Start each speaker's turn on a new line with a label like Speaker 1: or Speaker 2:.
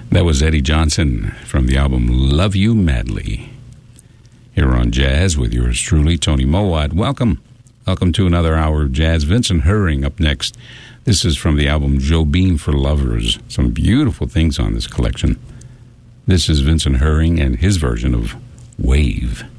Speaker 1: That was Eddie Johnson from the album Love You Madly. Here on Jazz with yours truly, Tony Mowat. Welcome. Welcome to another hour of jazz. Vincent Herring up next. This is from the album Jobim for Lovers. Some beautiful things on this collection. This is Vincent Herring and his version of Wave.